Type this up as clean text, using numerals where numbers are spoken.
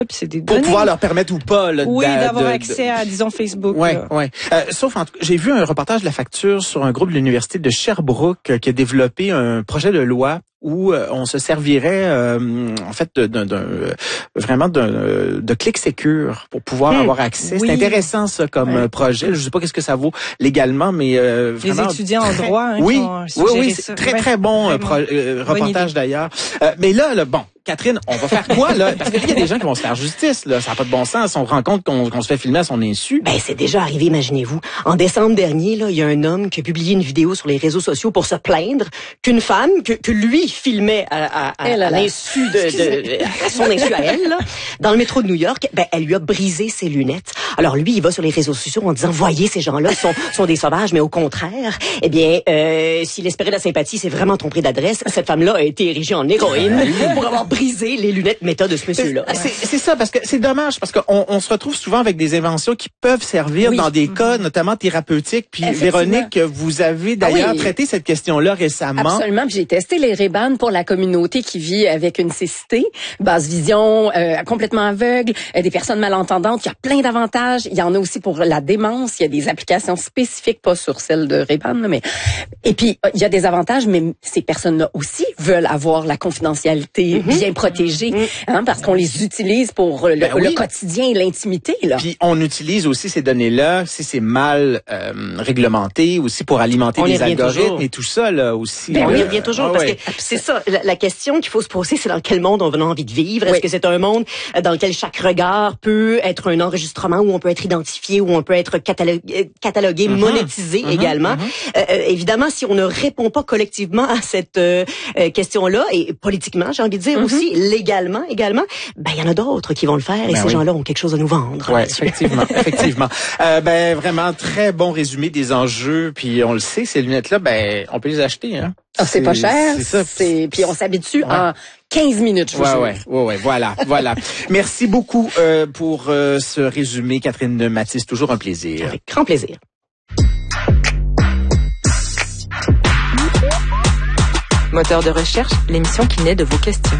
Puis c'est des pour données. pouvoir leur permettre ou pas là, d'avoir accès à, disons, Facebook. Ouais. Sauf, en tout cas, j'ai vu un reportage de La Facture sur un groupe de l'Université de Sherbrooke qui a développé un projet de loi où on se servirait en fait vraiment de clic secure pour pouvoir avoir accès. Oui. C'est intéressant ça comme projet. Je sais pas qu'est-ce que ça vaut légalement, mais vraiment les étudiants en droit. Hein, oui, c'est très bon reportage d'ailleurs. Mais là, bon. Catherine, on va faire quoi, là? Parce qu'il y a des gens qui vont se faire justice, là. Ça n'a pas de bon sens. On se rend compte qu'on se fait filmer à son insu. Ben, c'est déjà arrivé, imaginez-vous. En décembre dernier, là, il y a un homme qui a publié une vidéo sur les réseaux sociaux pour se plaindre qu'une femme, que lui filmait à l'insu à son insu à elle, là, dans le métro de New York, ben, elle lui a brisé ses lunettes. Alors, lui, il va sur les réseaux sociaux en disant, voyez, ces gens-là sont des sauvages, mais au contraire, eh bien, s'il espérait la sympathie, c'est vraiment trompé d'adresse. Cette femme-là a été érigée en héroïne pour avoir briser les lunettes méta de ce monsieur-là. C'est ça, parce que c'est dommage, parce qu'on se retrouve souvent avec des inventions qui peuvent servir dans des cas, notamment thérapeutiques. Puis Véronique, vous avez d'ailleurs traité cette question-là récemment. Absolument, j'ai testé les Ray-Ban pour la communauté qui vit avec une cécité, basse vision, complètement aveugle, des personnes malentendantes. Il y a plein d'avantages. Il y en a aussi pour la démence. Il y a des applications spécifiques, pas sur celle de Ray-Ban, mais et puis il y a des avantages, mais ces personnes-là aussi veulent avoir la confidentialité bien protégés, parce qu'on les utilise pour le quotidien et l'intimité. Là. Puis on utilise aussi ces données-là, si c'est mal réglementé, aussi pour alimenter les algorithmes et tout ça là aussi. On y revient toujours parce que c'est ça, la question qu'il faut se poser, c'est dans quel monde on a envie de vivre. Est-ce que c'est un monde dans lequel chaque regard peut être un enregistrement, où on peut être identifié, où on peut être catalogué, monétisé également. Évidemment, si on ne répond pas collectivement à cette question-là, et politiquement, j'ai envie de dire aussi, légalement également, ben il y en a d'autres qui vont le faire et ces gens-là ont quelque chose à nous vendre. Ouais, effectivement. Ben vraiment très bon résumé des enjeux, puis on le sait, ces lunettes-là, ben on peut les acheter, hein. Ah, c'est pas cher, puis on s'habitue en 15 minutes, je vous jure. Ouais, voilà. Merci beaucoup pour ce résumé, Catherine Mathis, toujours un plaisir. Avec grand plaisir. Moteur de recherche, l'émission qui naît de vos questions.